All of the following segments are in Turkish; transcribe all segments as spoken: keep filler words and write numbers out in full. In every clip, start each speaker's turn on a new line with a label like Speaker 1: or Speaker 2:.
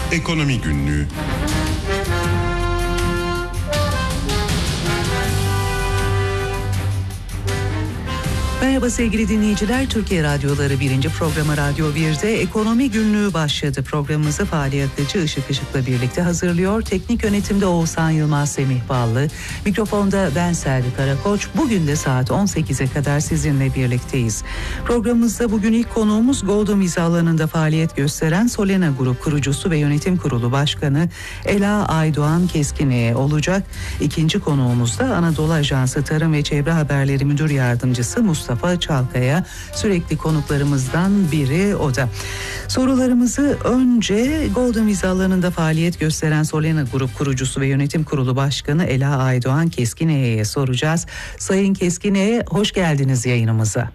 Speaker 1: Ekonomi Günlüğü.
Speaker 2: Merhaba sevgili dinleyiciler, Türkiye Radyoları birinci programı Radyo bir'de Ekonomi Günlüğü başladı. Programımızı Fahri Akıcı Işık Işık'la birlikte hazırlıyor. Teknik yönetimde Oğuzhan Yılmaz, Semih Ballı. Mikrofonda ben Selvi Karakoç. Bugün de saat on sekize kadar sizinle birlikteyiz. Programımızda bugün ilk konuğumuz Golden Vize alanında faaliyet gösteren Solena Grup kurucusu ve yönetim kurulu başkanı Ela Aydoğan Keskine'ye olacak. İkinci konuğumuz da Anadolu Ajansı Tarım ve Çevre Haberleri Müdür Yardımcısı Mustafa Mustafa Çalkaya, sürekli konuklarımızdan biri o da. Sorularımızı önce Golden Vize alanında faaliyet gösteren Solena Grup kurucusu ve yönetim kurulu başkanı Ela Aydoğan Keskine'ye soracağız. Sayın Keskine'ye hoş geldiniz yayınımıza.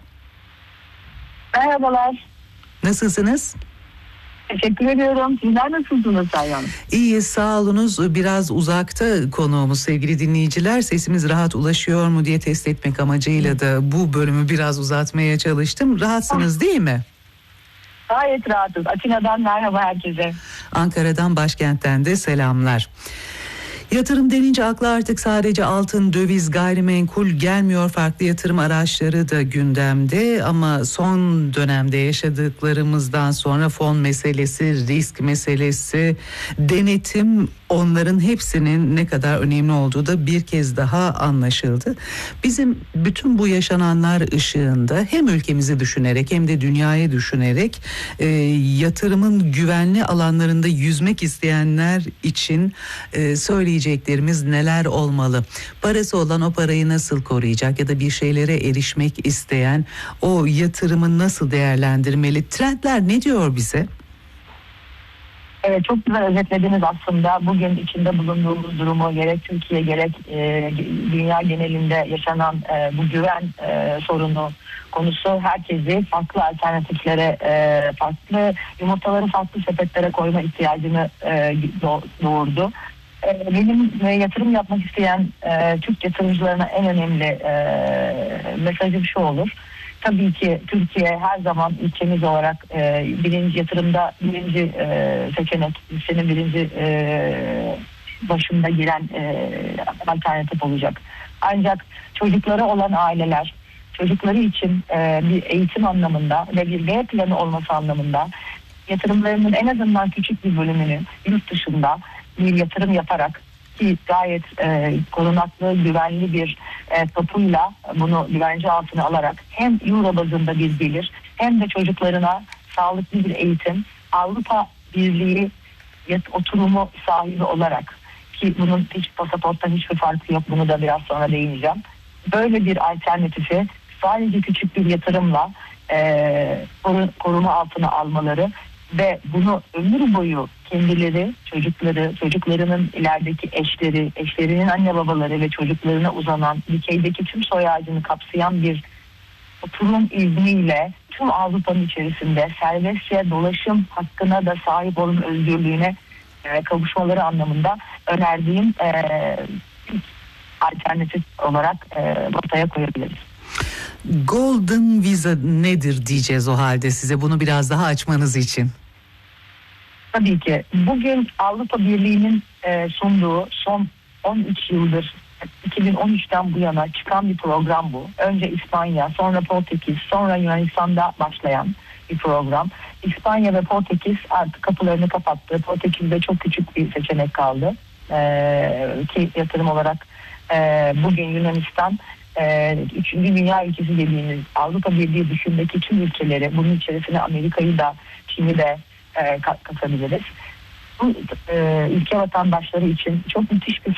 Speaker 3: Merhabalar.
Speaker 2: Nasılsınız?
Speaker 3: Teşekkür ediyorum. Sizler nasılsınız Sayın Hanım?
Speaker 2: İyiyiz, sağ olunuz. Biraz uzakta konuğumuz sevgili dinleyiciler. Sesimiz rahat ulaşıyor mu diye test etmek amacıyla da bu bölümü biraz uzatmaya çalıştım. Rahatsınız değil mi?
Speaker 3: Gayet rahatız. Atina'dan merhaba herkese.
Speaker 2: Ankara'dan, başkentten de selamlar. Yatırım denince akla artık sadece altın, döviz, gayrimenkul gelmiyor. Farklı yatırım araçları da gündemde ama son dönemde yaşadıklarımızdan sonra fon meselesi, risk meselesi, denetim, onların hepsinin ne kadar önemli olduğu da bir kez daha anlaşıldı. Bizim bütün bu yaşananlar ışığında hem ülkemizi düşünerek hem de dünyayı düşünerek e, yatırımın güvenli alanlarında yüzmek isteyenler için e, söyleyeceklerimiz neler olmalı? Parası olan o parayı nasıl koruyacak ya da bir şeylere erişmek isteyen o yatırımı nasıl değerlendirmeli? Trendler ne diyor bize?
Speaker 3: Evet, çok güzel özetlediniz aslında. Bugün içinde bulunduğumuz durumu gerek Türkiye gerek e, dünya genelinde yaşanan e, bu güven e, sorunu konusu herkesi farklı alternatiflere, e, farklı yumurtaları farklı sepetlere koyma ihtiyacını e, doğurdu. E, benim e, yatırım yapmak isteyen e, Türk yatırımcılarına en önemli e, mesajım şu olur. Tabii ki Türkiye her zaman ülkemiz olarak e, birinci yatırımda birinci e, seçenek, senin birinci e, başında giren e, alternatif olacak. Ancak çocukları olan aileler, çocukları için e, bir eğitim anlamında ve bir B planı olması anlamında yatırımlarının en azından küçük bir bölümünü yurt dışında bir yatırım yaparak ki gayet e, korunaklı, güvenli bir e, tapuyla bunu güvence altına alarak hem euro bazında bir gelir hem de çocuklarına sağlıklı bir eğitim, Avrupa Birliği oturumu sahibi olarak ki bunun hiç pasaporttan hiçbir farkı yok, bunu da biraz sonra değineceğim. Böyle bir alternatifi sadece küçük bir yatırımla e, koruma altına almaları ve bunu ömür boyu kendileri, çocukları, çocuklarının ilerideki eşleri, eşlerinin anne babaları ve çocuklarına uzanan dikeydeki tüm soy ağacını kapsayan bir oturum izniyle tüm Avrupa'nın içerisinde serbestçe dolaşım hakkına da sahip olma özgürlüğüne e, kavuşmaları anlamında önerdiğim e, alternatif olarak e, ortaya koyabiliriz.
Speaker 2: Golden Visa nedir diyeceğiz o halde size, bunu biraz daha açmanız için.
Speaker 3: Tabii ki. Bugün Avrupa Birliği'nin e, sunduğu son on üç yıldır iki bin on üçten bu yana çıkan bir program bu. Önce İspanya, sonra Portekiz, sonra Yunanistan'da başlayan bir program. İspanya ve Portekiz artık kapılarını kapattı. Portekiz'de çok küçük bir seçenek kaldı. E, ki yatırım olarak e, bugün Yunanistan e, üçüncü dünya ülkesi dediğimiz Avrupa Birliği dışındaki tüm ülkeleri, bunun içerisine Amerika'yı da, Çin'i de E, katabiliriz. Bu e, ülke vatandaşları için çok müthiş bir